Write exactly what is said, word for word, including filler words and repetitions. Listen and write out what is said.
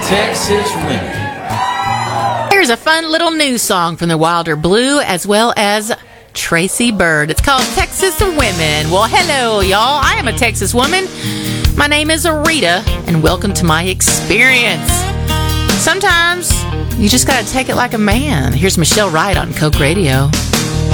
Texas Women. Here's a fun little new song from the Wilder Blue as well as Tracy Bird. It's called Texas Women. Well, hello, y'all. I am a Texas woman. My name is Rita, and welcome to my experience. Sometimes you just gotta take it like a man. Here's Michelle Wright on Coke Radio.